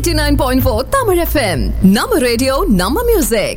89.4 Tamil FM. Nama radio, Nama music.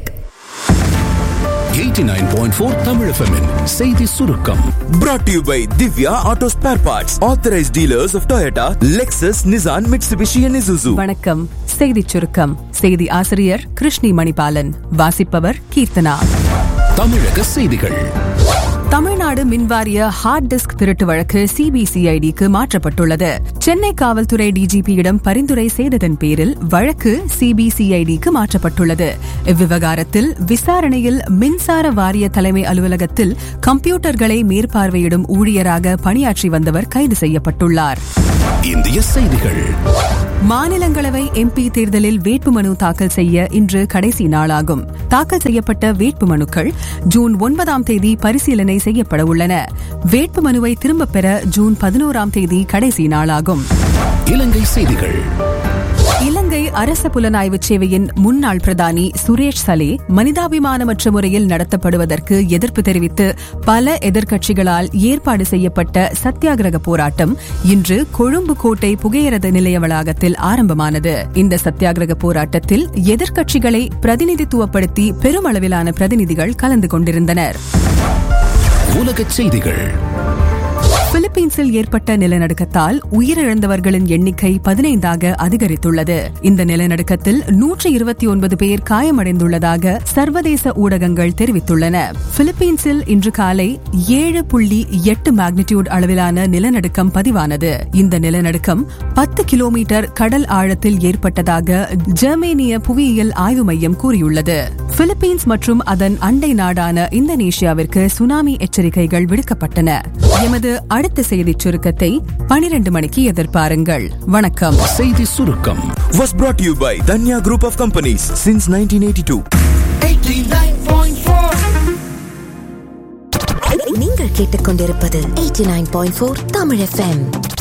89.4 Tamil FM-இன் செய்தி சுருக்கம். Brought to you by Divya Auto Spare Parts, authorized dealers of Toyota, Lexus, Nissan, Mitsubishi and Isuzu. வணக்கம். செய்தி சுருக்கம். செய்தி ஆசிரியர் கிருஷ்ணி மணிபாலன். வாசிப்பவர் கீர்த்தனா. தமிழக செய்திகள். தமிழ்நாடு மின்வாரிய ஹார்ட் டிஸ்க் திருட்டு வழக்கு சிபிசிஐடிக்கு மாற்றப்பட்டுள்ளது. சென்னை காவல்துறை டிஜிபியிடம் பரிந்துரை செய்ததன் பேரில் வழக்கு சிபிசிஐடிக்கு மாற்றப்பட்டுள்ளது. இவ்விவகாரத்தில் விசாரணையில் மின்சார வாரிய தலைமை அலுவலகத்தில் கம்ப்யூட்டர்களை மேற்பார்வையிடும் ஊழியராக பணியாற்றி வந்தவர் கைது செய்யப்பட்டுள்ளார். இந்திய செய்திகள். மாநிலங்களவை எம்பி தேர்தலில் வேட்புமனு தாக்கல் செய்ய இன்று கடைசி நாளாகும். தாக்கல் செய்யப்பட்ட வேட்புமனுக்கள் ஜூன் 9ஆம் தேதி பரிசீலனை செய்யப்பட உள்ளன. வேட்புமனுவை திரும்பப் பெற ஜூன் 11ஆம் தேதி கடைசி நாளாகும். இலங்கை செய்திகள். இலங்கை அரச புலனாய்வு சேவையின் முன்னாள் பிரதானி சுரேஷ் சலே மனிதாபிமானமற்ற முறையில் நடத்தப்படுவதற்கு எதிர்ப்பு தெரிவித்து பல எதிர்க்கட்சிகளால் ஏற்பாடு செய்யப்பட்ட சத்தியாகிரக போராட்டம் இன்று கொழும்பு கோட்டை புகையிரத நிலைய வளாகத்தில் ஆரம்பமானது. இந்த சத்தியாகிரக போராட்டத்தில் எதிர்க்கட்சிகளை பிரதிநிதித்துவப்படுத்தி பெருமளவிலான பிரதிநிதிகள் கலந்து கொண்டிருந்தனர். உலகச் செய்திகள். பிலிப்பீன்ஸில் ஏற்பட்ட நிலநடுக்கத்தால் உயிரிழந்தவர்களின் எண்ணிக்கை 15ஆக அதிகரித்துள்ளது. இந்த நிலநடுக்கத்தில் 129 பேர் காயமடைந்துள்ளதாக சர்வதேச ஊடகங்கள் தெரிவித்துள்ளன. பிலிப்பீன்ஸில் இன்று காலை 7.8 மேக்னிடியூட் அளவிலான நிலநடுக்கம் பதிவானது. இந்த நிலநடுக்கம் 10 கிலோமீட்டர் கடல் ஆழத்தில் ஏற்பட்டதாக ஜெர்மேனிய புவியியல் ஆய்வு மையம் கூறியுள்ளது. பிலிப்பீன்ஸ் மற்றும் அதன் அண்டை நாடான இந்தோனேஷியாவிற்கு சுனாமி எச்சரிக்கைகள் விடுக்கப்பட்டன. எமது அடுத்த செய்திச் சுருக்கத்தை 12 மணிக்கு எதிர்பாருங்கள். வணக்கம். செய்தி சுருக்கம் Was brought to you by Danya Group of Companies since 1982. 89.4 நீங்கள் கேட்டுக்கொண்டிருப்பது 89.4 Tamil FM.